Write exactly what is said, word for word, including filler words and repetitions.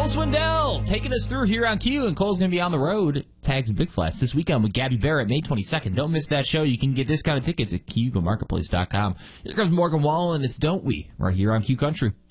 Cole Swindell taking us through here on Q, and Cole's going to be on the road. Tags Big Flats this weekend with Gabby Barrett, May twenty-second. Don't miss that show. You can get discounted tickets at Q Go Marketplace dot com. Here comes Morgan Wallen, and it's Don't We, right here on Q Country.